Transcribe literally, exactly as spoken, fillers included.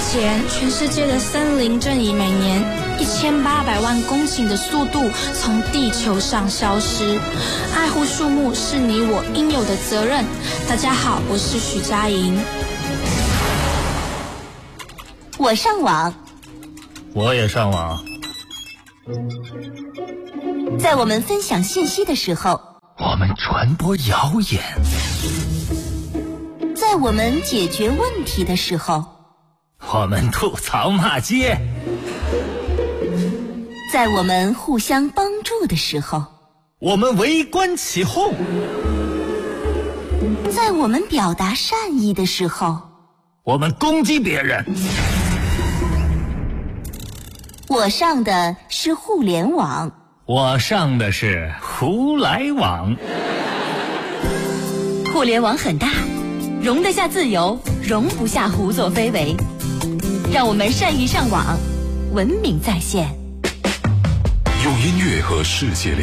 前，全世界的森林正以每年一千八百万公顷的速度从地球上消失。爱护树木是你我应有的责任。大家好，我是许佳莹。 我上网， 我也上网。 在我们分享信息的时候， 我们传播谣言； 在我们解决问题的时候， 我们吐槽骂街； 在我们互相帮助的时候， 我们围观起哄； 在我们表达善意的时候， 我们攻击别人。 我上的是互联网， 我上的是胡来网。 互联网很大，容得下自由，容不下胡作非为。让我们善意上网，文明在线。 用音乐和世界连